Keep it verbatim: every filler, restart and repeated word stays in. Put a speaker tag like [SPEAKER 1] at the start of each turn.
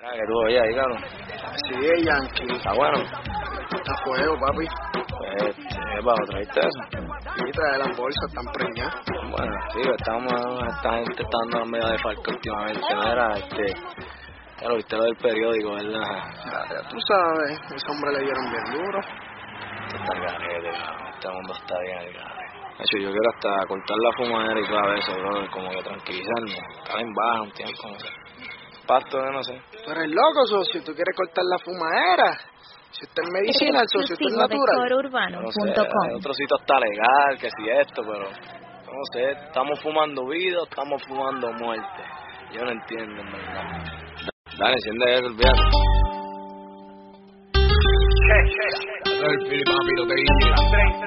[SPEAKER 1] Ah, que tú oye ahí, cabrón.
[SPEAKER 2] Sí, Yankee.
[SPEAKER 1] Está bueno.
[SPEAKER 2] Está fuego, papi.
[SPEAKER 1] Pues, eh, bajo, ¿traíste eso?
[SPEAKER 2] Sí, trae las bolsas, están preñadas.
[SPEAKER 1] Bueno, sí, estamos, esta gente está dando medio de falco últimamente, ¿verdad? Este, ya lo viste lo del periódico, ¿verdad?
[SPEAKER 2] Ya, ya tú sabes, ese hombre le dieron bien duro.
[SPEAKER 1] Esto está al garete, cabrón. Este mundo está bien al garete. De hecho, yo quiero hasta cortar la fumadera y toda eso, bro, como que tranquilizarme. Estar en baja un tiempo, no sé. Pasto de no sé.
[SPEAKER 2] Tú eres loco, socio, tú quieres cortar la fumadera. Si usted es medicinal, socio, usted es natural.
[SPEAKER 1] No sé, hay otro sitio está legal, que si esto, pero no sé, estamos fumando vida o estamos fumando muerte. Yo no entiendo, en verdad. Dale, enciende eso, olvídate.
[SPEAKER 3] El papi, lo que dice.